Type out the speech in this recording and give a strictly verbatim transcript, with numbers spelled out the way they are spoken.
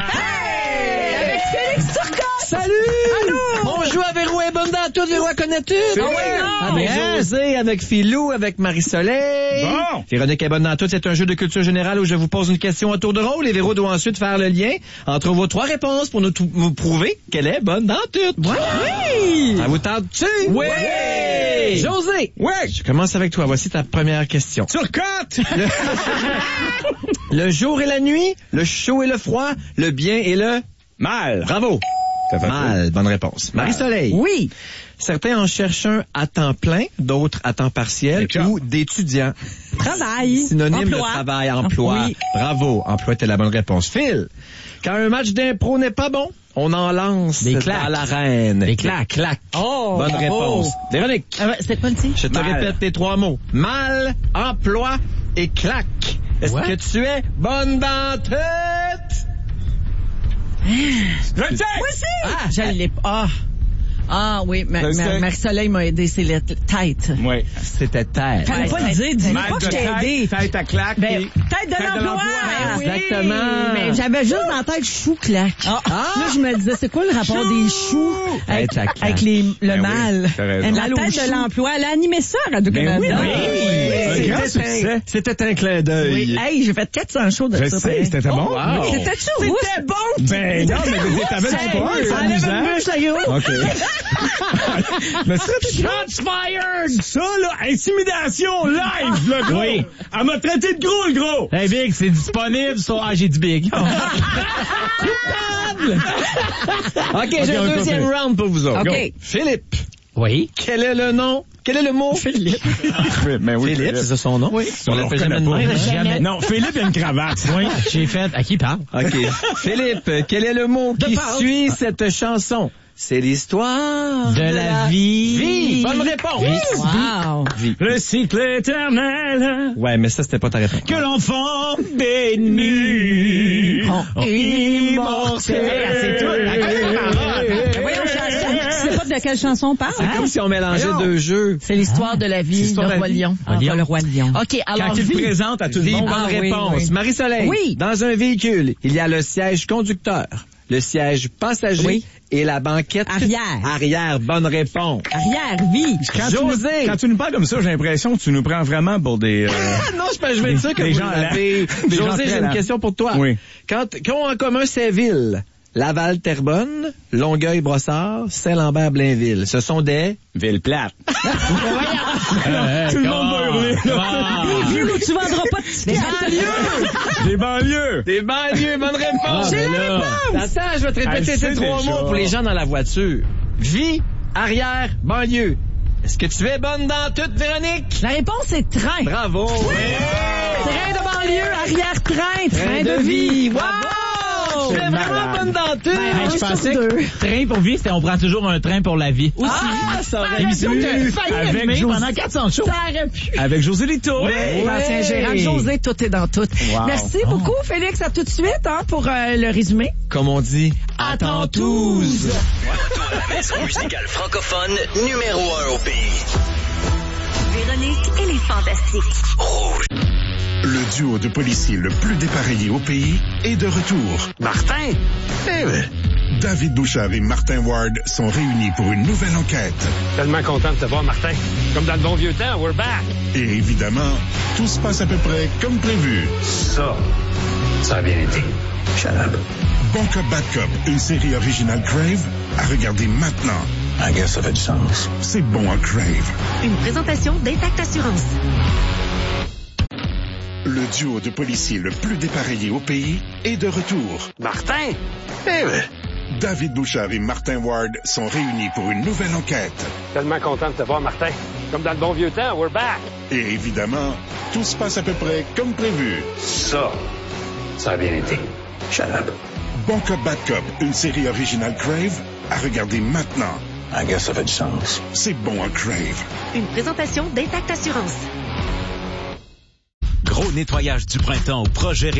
Hey! Avec Félix Turcotte! Salut! Allô! On joue à Véro et bonne dans tout, Véro à connaître tout. Ah oui, non! Avec José, avec Philou, avec Marie-Soleil. Bon! Véronique est bonne dans tout. C'est un jeu de culture générale où je vous pose une question à tour de rôle et Véro doit ensuite faire le lien entre vos trois réponses pour nous, t- nous prouver qu'elle est bonne dans tout. Oui! Ça vous tente-tu? Oui! José! Oui! Je commence avec toi. Voici ta première question. Turcotte! Le jour et la nuit, le chaud et le froid, le bien et le... Mal. Bravo! Ça fait Mal, bonne réponse. Marie-Soleil. Oui! Certains en cherchent un à temps plein, d'autres à temps partiel Des jobs. ou d'étudiants. Travail! Synonyme Emploi. de travail, emploi. Oui. Bravo, emploi était la bonne réponse. Phil, quand un match d'impro n'est pas bon, on en lance Des claques. à l'arène. Des claques, claques. Oh! Bonne bravo. réponse. Véronique, Ah ouais, c'est pas le titre? je te Mal. répète tes trois mots. Mal, emploi et claque. Est-ce What? que tu es bonne dans tout? Je le sais! Moi aussi! Ah, je l'ai pas. Ah. Ah oui, ma, Je le ma- sais. Marie-Soleil m'a aidé, c'est la tête. Oui. C'était terre. Fallait pas le dire, dis-moi Mal pas que de je t'ai aidé. tête, tête à claque. Ben, et- tête de Tête de l'emploi! l'emploi. Ben oui. Exactement. Mais j'avais juste dans la tête chou-claque. Ah. Là, je me disais, c'est quoi le rapport des choux avec, Tête à claque. avec les, le Ben oui, mal? t'as raison. La tête de l'emploi. Elle a animé ça à Radio-Canada. Ben oui, oui. Un grand C'était succès. un, c'était un clin d'œil. Oui. Hey, j'ai fait quatre cents shows de Je ça. sais, pareil. c'était bon. Oh, wow. C'était-tu rousse? C'était bon! Ben non, mais t'avais du fun, c'est amusant. OK. Mais ça, Shots fired! ça, là, intimidation live, le gros. Oui. Elle m'a traité de gros, le gros. Hey Big, c'est disponible sur... Ah, j'ai dit Big. OK, j'ai on un deuxième continue. round pour vous autres. OK. Go. Philippe, Oui. quel est le nom? Quel est le mot? Philippe. Oui, mais oui, Philippe, c'est ça son nom? Oui. On On le l'appelle jamais de reconnaît même. pas. Jamais. Non, Philippe, il a une cravate. Oui, j'ai fait... À qui il parle? OK. Philippe, quel est le mot qui pause. suit cette chanson? C'est l'histoire De la vie. Vie. Bonne réponse. Wow! Vie. Le cycle éternel Ouais, mais ça, c'était pas ta réponse. que l'enfant béni. Immortel. C'est tout. Voyons, je sais pas de quelle chanson on parle. C'est comme si on mélangeait deux jeux. C'est l'histoire de la vie, l'histoire le de la roi vie. lion. Ah, Enfin, lion. le roi lion. OK, alors Quand il vie. le présente à tout le Vie, monde. bonne Ah, oui, réponse. oui. Marie-Soleil. Oui. Dans un véhicule, il y a le siège conducteur, le siège passager Oui. et la banquette Arrière. Arrière, bonne réponse. Arrière, vie. Quand tu, nous, José. quand tu nous parles comme ça, j'ai l'impression que tu nous prends vraiment pour des... euh, Ah non, je, je vais être sûr que Des vous gens l'avez. lents. Des gens José, très j'ai une lents. question pour toi. Oui. Quand, quand ont en commun ces villes, Laval, Terrebonne, Longueuil, Brossard, Saint-Lambert, Blainville, ce sont des... Ville plate. Tout le monde va hurler. Des villes où tu vendras pas de tickets. Des banlieues. Des banlieues, bonne réponse. Ah, J'ai ben la là. réponse. Attends, je vais te répéter Elle ces sait trois déjà. mots pour les gens dans la voiture. Vie, arrière, banlieue. Est-ce que tu es bonne dans tout, Véronique? La réponse est train. Bravo. Train de banlieue, arrière-train, train, Train de, de vie. vie. Wow! Tu es vraiment malade. bonne dans tout. Hey, je sur pensais deux. que train pour vie, c'était on prend toujours un train pour la vie. Ah, ça aurait Émission pu. que t'as failli Avec aimer José. pendant quatre cents shows. Ça aurait pu. Avec José Lito. Oui, l'ancien Ouais. gérant José, tout est dans tout. Wow. Merci beaucoup, Félix. À tout de suite hein, pour euh, le résumé. Comme on dit, À attends tantôt. tous. Retour à la maison musicale francophone numéro un au pays. Véronique et les Fantastiques. Rouge. Le duo de policiers le plus dépareillé au pays est de retour. Martin? Eh ben, David Bouchard et Martin Ward sont réunis pour une nouvelle enquête. Tellement content de te voir, Martin. Comme dans le bon vieux temps, we're back. Et évidemment, tout se passe à peu près comme prévu. Ça, ça a bien été. Shut up. Bon Cop, Bad Cop, une série originale Crave, à regarder maintenant. I guess ça fait du sens. C'est bon à Crave. Une présentation d'Intact Assurance. Le duo de policiers le plus dépareillé au pays est de retour. Martin? Eh ben, David Bouchard et Martin Ward sont réunis pour une nouvelle enquête. Tellement content de te voir, Martin. Comme dans le bon vieux temps, we're back. Et évidemment, tout se passe à peu près comme prévu. Ça, ça a bien été. Shut up. Bon Cop, Bad Cop, une série originale Crave, à regarder maintenant. I guess ça fait du sens. C'est bon à Crave. Une présentation d'Intact Assurance. Gros nettoyage du printemps au projet